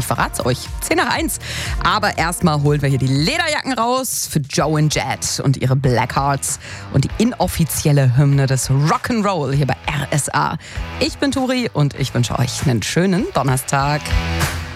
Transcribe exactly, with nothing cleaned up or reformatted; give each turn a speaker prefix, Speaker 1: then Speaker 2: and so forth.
Speaker 1: Ich verrat's euch. zehn nach eins. Aber erstmal holen wir hier die Lederjacken raus für Joe and Jet und ihre Blackhearts und die inoffizielle Hymne des Rock'n'Roll hier bei R S A. Ich bin Turi und ich wünsche euch einen schönen Donnerstag.